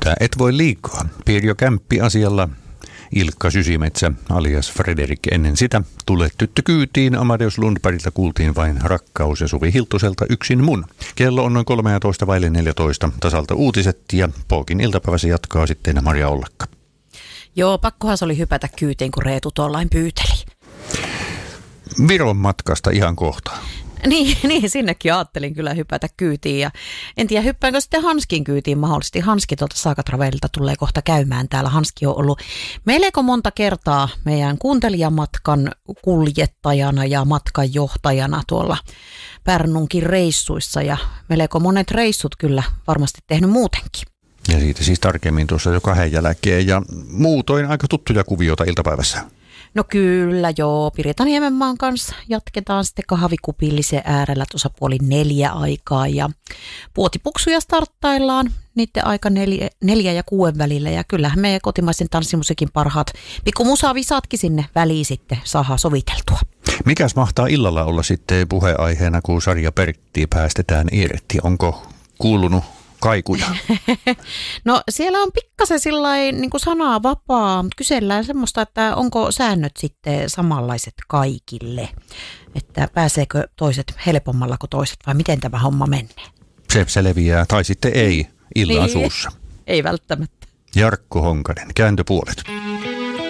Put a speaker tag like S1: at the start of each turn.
S1: Tää et voi liikaa. Pirjo Kämppi asialla. Ilkka Sysimetsä alias Frederik ennen sitä. Tule tyttö kyytiin. Amadeus Lundbergiltä kuultiin vain Rakkaus ja Suvi Hiltuselta Yksin mun. Kello on noin 13:14 tasalta uutiset ja Pookin iltapäivässä jatkaa sitten Maria Ollakka.
S2: Joo, pakkohan se oli hypätä kyytiin, kun Reetu tuollain pyyteli.
S1: Viron matkasta ihan kohta.
S2: Niin, sinnekin ajattelin kyllä hypätä kyytiin ja en tiedä hyppäänkö sitten Hanskin kyytiin mahdollisesti. Hanski tuolta Saakatravelilta tulee kohta käymään täällä. Hanski on ollut melko monta kertaa meidän kuuntelijamatkan kuljettajana ja matkanjohtajana tuolla Pärnunkin reissuissa ja melko monet reissut kyllä varmasti tehnyt muutenkin.
S1: Ja siitä siis tarkemmin tuossa jo 2 jälkeen ja muutoin aika tuttuja kuvioita iltapäivässä.
S2: No kyllä joo, Pirita Niemenmaan kanssa jatketaan sitten kahvikupillisen äärellä tuossa 3:30 aikaa ja puotipuksuja starttaillaan niiden aika 4 ja 6 välillä ja kyllähän meidän kotimaisen tanssimusiikin parhaat pikkumusavisatkin sinne väliin sitten saadaan soviteltua.
S1: Mikäs mahtaa illalla olla sitten puheenaiheena, kun Sarja Pertti päästetään irti? Onko kuulunut kaikuja?
S2: No siellä on pikkasen sillain niin kuin sanaa vapaa, mutta kysellään semmoista, että onko säännöt sitten samanlaiset kaikille, että pääseekö toiset helpommalla kuin toiset vai miten tämä homma menee? Se
S1: leviää tai sitten ei illan suussa.
S2: Ei välttämättä.
S1: Jarkko Honkanen, kääntöpuolet.